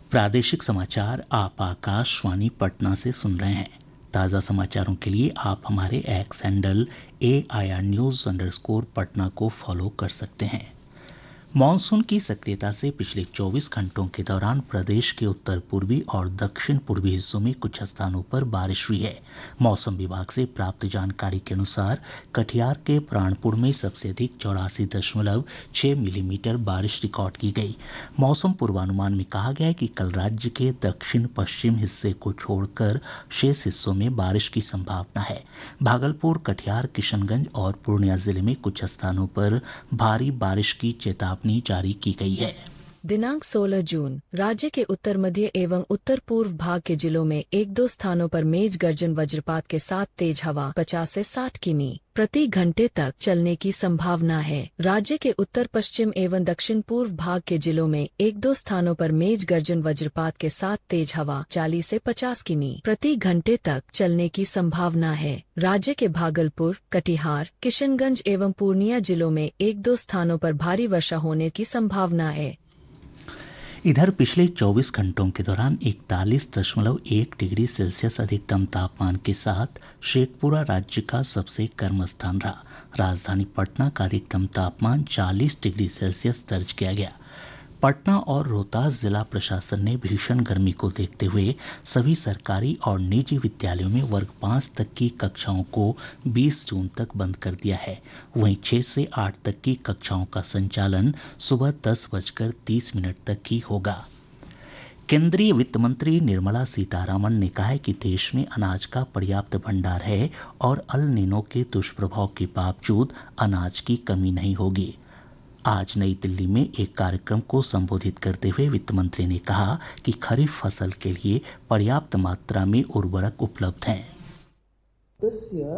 प्रादेशिक समाचार आप आकाशवाणी पटना से सुन रहे हैं। ताज़ा समाचारों के लिए आप हमारे एक्स हैंडल AIR News_पटना को फॉलो कर सकते हैं। मानसून की सक्रियता से पिछले 24 घंटों के दौरान प्रदेश के उत्तर पूर्वी और दक्षिण पूर्वी हिस्सों में कुछ स्थानों पर बारिश हुई है। मौसम विभाग से प्राप्त जानकारी के अनुसार कटिहार के प्राणपुर में सबसे अधिक 84.6 मिलीमीटर बारिश रिकॉर्ड की गई। मौसम पूर्वानुमान में कहा गया है कि कल राज्य के दक्षिण पश्चिम हिस्से को छोड़कर शेष हिस्सों में बारिश की संभावना है। भागलपुर, कटिहार, किशनगंज और पूर्णिया जिले में कुछ स्थानों पर भारी बारिश की चेतावनी जारी की गई है। दिनांक 16 जून राज्य के उत्तर मध्य एवं उत्तर पूर्व भाग के जिलों में एक दो स्थानों पर मेघ गर्जन वज्रपात के साथ तेज हवा 50 से 60 किमी प्रति घंटे तक चलने की संभावना है। राज्य के उत्तर पश्चिम एवं दक्षिण पूर्व भाग के जिलों में एक दो स्थानों पर मेघ गर्जन वज्रपात के साथ तेज हवा 40 से 50 किमी प्रति घंटे तक चलने की संभावना है। राज्य के भागलपुर, कटिहार, किशनगंज एवं पूर्णिया जिलों में एक दो स्थानों पर भारी वर्षा होने की संभावना है। इधर पिछले 24 घंटों के दौरान 41.1 डिग्री सेल्सियस अधिकतम तापमान के साथ शेखपुरा राज्य का सबसे गर्म स्थान रहा। राजधानी पटना का अधिकतम तापमान 40 डिग्री सेल्सियस दर्ज किया गया। पटना और रोहतास जिला प्रशासन ने भीषण गर्मी को देखते हुए सभी सरकारी और निजी विद्यालयों में वर्ग 5 तक की कक्षाओं को 20 जून तक बंद कर दिया है। वहीं 6 से 8 तक की कक्षाओं का संचालन सुबह 10:30 तक ही होगा। केंद्रीय वित्त मंत्री निर्मला सीतारामन ने कहा है कि देश में अनाज का पर्याप्त भंडार है और अल नीनो के दुष्प्रभाव के बावजूद अनाज की कमी नहीं होगी। आज नई दिल्ली में एक कार्यक्रम को संबोधित करते हुए वित्त मंत्री ने कहा कि खरीफ फसल के लिए पर्याप्त मात्रा में उर्वरक उपलब्ध हैं।